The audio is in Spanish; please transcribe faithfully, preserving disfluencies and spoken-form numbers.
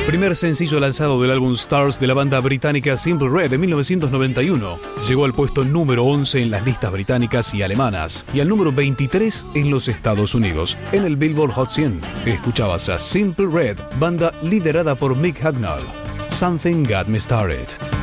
Primer sencillo lanzado del álbum Stars de la banda británica Simple Red de mil novecientos noventa y uno. Llegó al puesto número once en las listas británicas y alemanas y al número veintitrés en los Estados Unidos, en el Billboard Hot cien. Escuchabas a Simple Red, banda liderada por Mick Hucknall. Something Got Me Started.